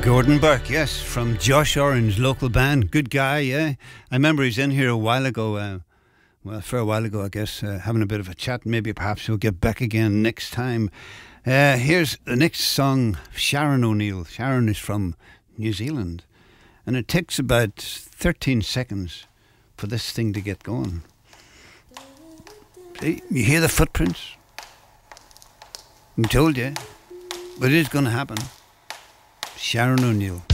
Gordon Burke, yes, from Josh Orange, local band. Good guy, yeah. I remember he's in here a while ago, for a while ago, I guess, having a bit of a chat. Maybe perhaps he'll get back again next time. Here's the next song, Sharon O'Neill. Sharon is from New Zealand, and it takes about 13 seconds for this thing to get going. See, you hear the footprints? I told you, but it is going to happen. Sharon O'Neill.